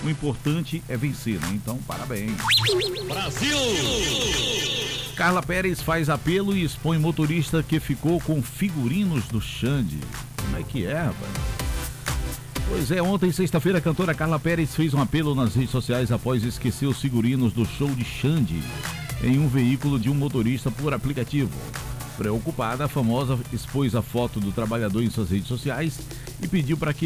O importante é vencer, né? Então, parabéns. Brasil! Carla Perez faz apelo e expõe motorista que ficou com figurinos do Xande. Como é que é, rapaz? Pois é, ontem, sexta-feira, a cantora Carla Perez fez um apelo nas redes sociais após esquecer os figurinos do show de Xande em um veículo de um motorista por aplicativo. Preocupada, a famosa expôs a foto do trabalhador em suas redes sociais e pediu para que